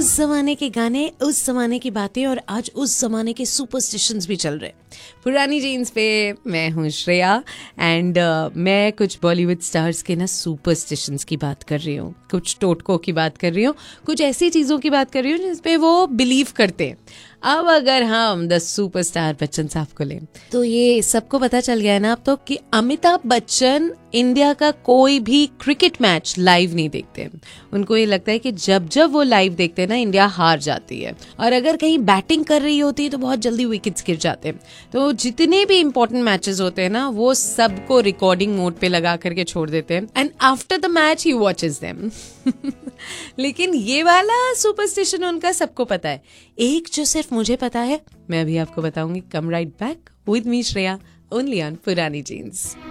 उस जमाने के गाने, उस जमाने की बातें और आज उस जमाने के सुपरस्टिशंस भी चल रहे। पुरानी जीन्स पे मैं हूँ श्रेया एंड मैं कुछ बॉलीवुड स्टार्स के ना सुपरस्टिशंस की बात कर रही हूँ, कुछ टोटकों की बात कर रही हूँ, कुछ ऐसी चीज़ों की बात कर रही हूँ जिसपे वो बिलीव करते हैं। अब अगर हम द सुपरस्टार बच्चन साहब को लें तो ये सबको पता चल गया है ना अब तो कि अमिताभ बच्चन इंडिया का कोई भी क्रिकेट मैच लाइव नहीं देखते। उनको ये लगता है कि जब जब वो लाइव देखते हैं ना इंडिया हार जाती है, और अगर कहीं बैटिंग कर रही होती है तो बहुत जल्दी विकेट्स गिर जाते हैं। तो जितने भी इंपॉर्टेंट मैचेस होते हैं ना वो सबको रिकॉर्डिंग मोड पे लगा करके छोड़ देते हैं and after the match he watches them. लेकिन ये वाला सुपरस्टिशन उनका सबको पता है। एक जो सिर्फ मुझे पता है मैं अभी आपको बताऊंगी। कम right back with me Shreya only on पुरानी जीन्स।